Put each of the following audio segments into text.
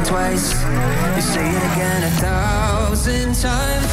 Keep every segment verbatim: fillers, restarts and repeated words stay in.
twice. You say it again a thousand times.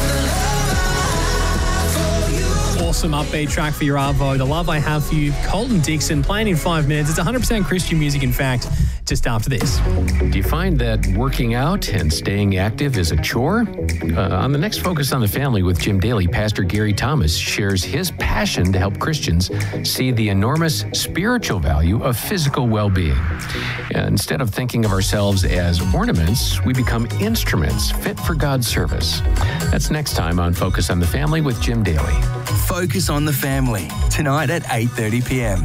Awesome upbeat track for your Arvo. The Love I Have For You, Colton Dixon, playing in five minutes. It's one hundred percent Christian music, in fact, just after this. Do you find that working out and staying active is a chore? Uh, on the next Focus on the Family with Jim Daly, Pastor Gary Thomas shares his passion to help Christians see the enormous spiritual value of physical well-being. And instead of thinking of ourselves as ornaments, we become instruments fit for God's service. That's next time on Focus on the Family with Jim Daly. Focus on the Family, tonight at eight thirty p.m.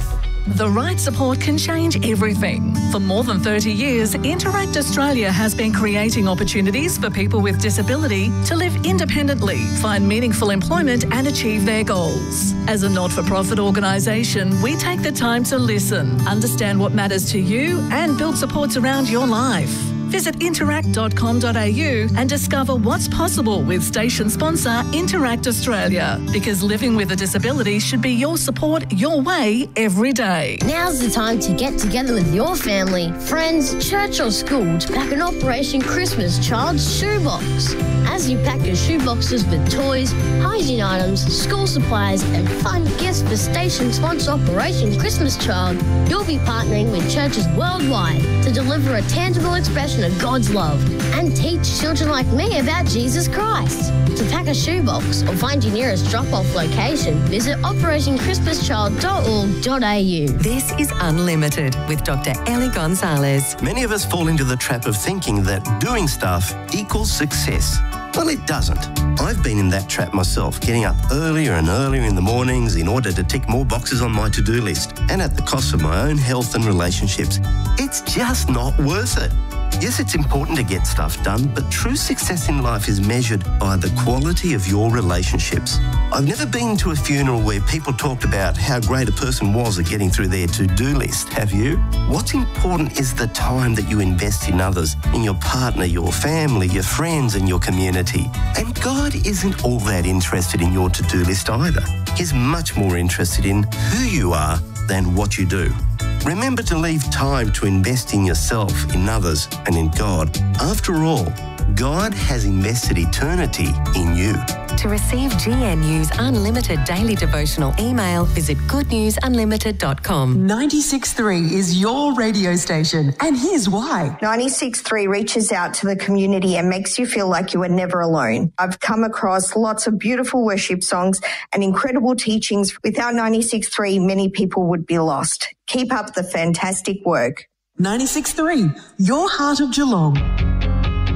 The right support can change everything. For more than thirty years, Interact Australia has been creating opportunities for people with disability to live independently, find meaningful employment and achieve their goals. As a not-for-profit organisation, we take the time to listen, understand what matters to you and build supports around your life. Visit interact dot com dot a u and discover what's possible with station sponsor Interact Australia. Because living with a disability should be your support, your way, every day. Now's the time to get together with your family, friends, church or school to pack an Operation Christmas Child's Shoebox. As you pack your shoeboxes with toys, hygiene items, school supplies and fun gifts for station sponsor Operation Christmas Child, you'll be partnering with churches worldwide to deliver a tangible expression of God's love and teach children like me about Jesus Christ. To pack a shoebox or find your nearest drop-off location, visit operation christmas child dot org dot a u. This is Unlimited with Doctor Ellie Gonzalez. Many of us fall into the trap of thinking that doing stuff equals success. Well, it doesn't. I've been in that trap myself, getting up earlier and earlier in the mornings in order to tick more boxes on my to-do list, and at the cost of my own health and relationships. It's just not worth it. Yes, it's important to get stuff done, but true success in life is measured by the quality of your relationships. I've never been to a funeral where people talked about how great a person was at getting through their to-do list. Have you? What's important is the time that you invest in others, in your partner, your family, your friends, and your community. And God isn't all that interested in your to-do list either. He's much more interested in who you are than what you do. Remember to leave time to invest in yourself, in others, and in God. After all, God has invested eternity in you. To receive G N U's unlimited daily devotional email, visit good news unlimited dot com. ninety-six point three is your radio station, and here's why. ninety-six point three reaches out to the community and makes you feel like you are never alone. I've come across lots of beautiful worship songs and incredible teachings. Without ninety-six point three, many people would be lost. Keep up the fantastic work. ninety-six point three, your heart of Geelong.